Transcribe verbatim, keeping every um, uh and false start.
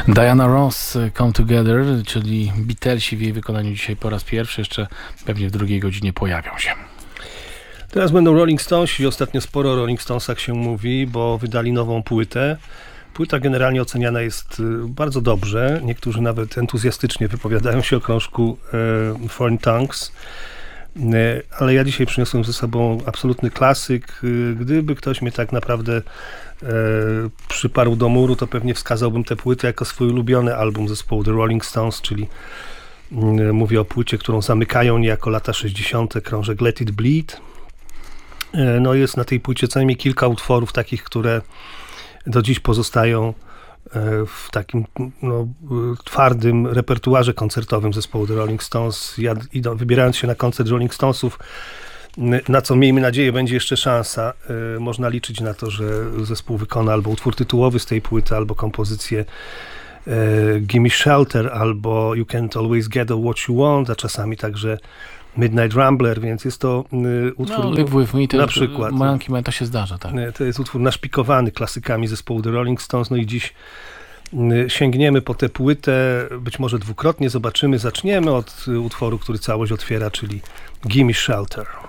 Diana Ross, Come Together, czyli Beatlesi w jej wykonaniu dzisiaj po raz pierwszy, jeszcze pewnie w drugiej godzinie pojawią się. Teraz będą Rolling Stones i ostatnio sporo o Rolling Stonesach się mówi, bo wydali nową płytę. Płyta generalnie oceniana jest bardzo dobrze. Niektórzy nawet entuzjastycznie wypowiadają się o krążku e, Foreign Tongues. E, ale ja dzisiaj przyniosłem ze sobą absolutny klasyk. E, gdyby ktoś mnie tak naprawdę e, przyparł do muru, to pewnie wskazałbym tę płytę jako swój ulubiony album zespołu The Rolling Stones, czyli e, mówię o płycie, którą zamykają niejako lata sześćdziesiąte, krążek Let It Bleed. E, no jest na tej płycie co najmniej kilka utworów takich, które do dziś pozostają w takim no, twardym repertuarze koncertowym zespołu The Rolling Stones. Ja, idą, wybierając się na koncert Rolling Stonesów, na co miejmy nadzieję będzie jeszcze szansa, można liczyć na to, że zespół wykona albo utwór tytułowy z tej płyty, albo kompozycję Gimme Shelter, albo You Can't Always Get What You Want, a czasami także Midnight Rambler, więc jest to y, utwór no, Live With Me, to na przykład. Mojanki to się zdarza, tak. To jest utwór naszpikowany klasykami zespołu The Rolling Stones, no i dziś y, sięgniemy po tę płytę, być może dwukrotnie, zobaczymy, zaczniemy od y, utworu, który całość otwiera, czyli Gimme Shelter.